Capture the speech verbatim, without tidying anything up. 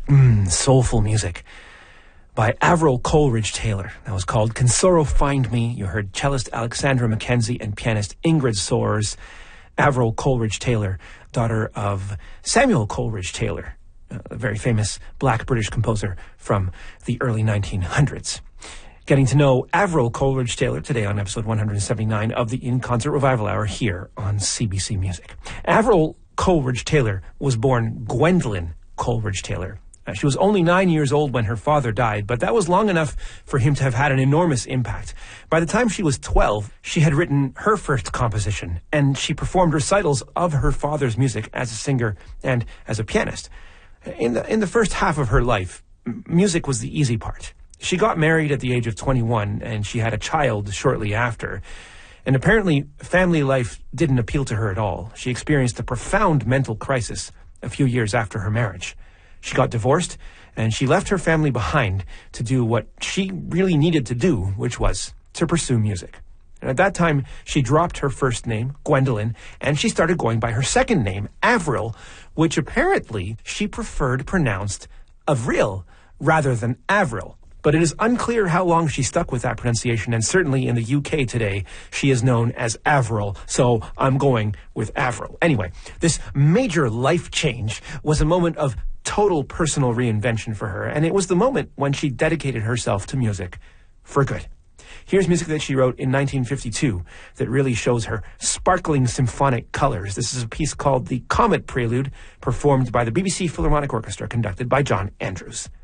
Mm, soulful music by Avril Coleridge Taylor. That was called Can Sorrow Find Me. You heard cellist Alexandra Mackenzie and pianist Ingrid Soares. Avril Coleridge Taylor, daughter of Samuel Coleridge Taylor, a very famous black British composer from the early nineteen hundreds. Getting to know Avril Coleridge Taylor today on episode one seventy-nine of the In Concert Revival Hour here on C B C Music. Avril Coleridge Taylor was born Gwendolyn Coleridge Taylor. Uh, she was only nine years old when her father died, but that was long enough for him to have had an enormous impact. By the time she was twelve, she had written her first composition, and she performed recitals of her father's music as a singer and as a pianist. In the, in the first half of her life, m- music was the easy part. She got married at the age of twenty-one, and she had a child shortly after. And apparently, family life didn't appeal to her at all. She experienced a profound mental crisis a few years after her marriage. She got divorced, and she left her family behind to do what she really needed to do, which was to pursue music. And at that time, she dropped her first name, Gwendolyn, and she started going by her second name, Avril, which apparently she preferred pronounced Avril rather than Avril. But it is unclear how long she stuck with that pronunciation, and certainly in the U K today, she is known as Avril, so I'm going with Avril. Anyway, this major life change was a moment of total personal reinvention for her, and it was the moment when she dedicated herself to music for good. Here's music that she wrote in nineteen fifty-two that really shows her sparkling symphonic colors. This is a piece called The Comet Prelude, performed by the B B C Philharmonic Orchestra, conducted by John Andrews.